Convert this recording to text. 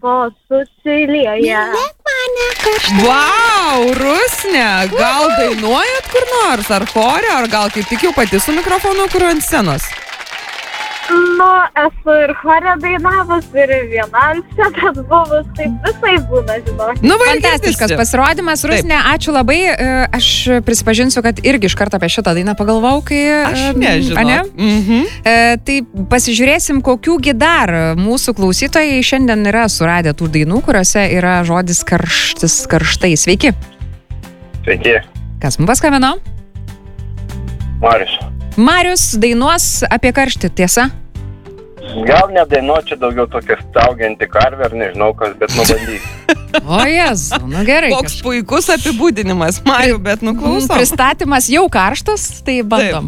kvapo susilieja. Vau, Rusne, gal dainuojat kur nors, ar chore, ar gal kaip tik jau pati su mikrofonu kur ant scenos? Nu, esu ir chore dainavus, ir viena ant scenos buvus, taip visai būna, žinok. Nu, Fantastiškas pasirodymas, Rusne, ačiū labai. Aš prisipažinsiu, kad irgi iš karto apie šitą dainą pagalvau, kai... Aš nežinau. Ne? Tai pasižiūrėsim, kokiųgi dar mūsų klausytojai šiandien yra suradę tų dainų, kuriuose yra žodis karštai. Sveiki. Sveiki, Kas mums paskambino? Marius. Marius dainuos apie karštį, tiesa? Gal nedainuočiau daugiau tokia staugianti karvė, ar nežinau kas, bet nubandysiu. O Jezu, nu gerai. Koks puikus apibūdinimas, Mariu, bet nuklausom. Pristatymas jau karštas, tai bandom.